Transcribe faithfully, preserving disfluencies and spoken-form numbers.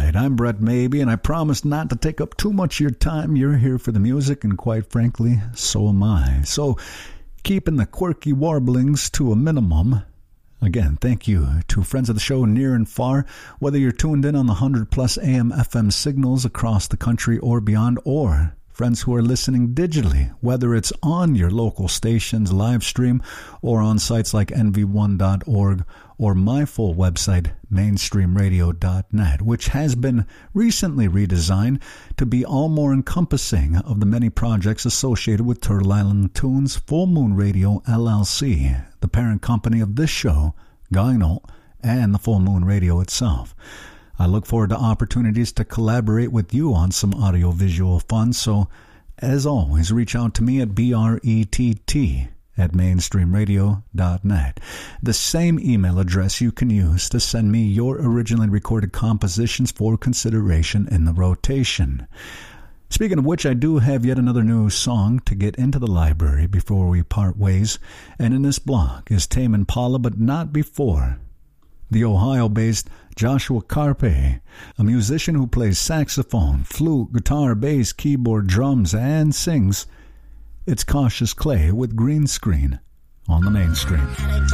right, I'm Brett Maybe, and I promise not to take up too much of your time. You're here for the music, and quite frankly, so am I. So, keeping the quirky warblings to a minimum. Again, thank you to friends of the show near and far, whether you're tuned in on the one hundred plus A M F M signals across the country or beyond, or friends who are listening digitally, whether it's on your local station's live stream or on sites like N V one dot org or my full website, mainstream radio dot net, which has been recently redesigned to be all more encompassing of the many projects associated with Turtle Island Tunes Full Moon Radio L L C, the parent company of this show, Gyno, and the Full Moon Radio itself. I look forward to opportunities to collaborate with you on some audiovisual fun, so as always, reach out to me at B R E T T at mainstream radio dot net. The same email address you can use to send me your originally recorded compositions for consideration in the rotation. Speaking of which, I do have yet another new song to get into the library before we part ways, and in this block is Tame Impala, but not before. The Ohio-based Joshua Carpe, a musician who plays saxophone, flute, guitar, bass, keyboard, drums, and sings. It's Cautious Clay with Green Screen on the Mainstream.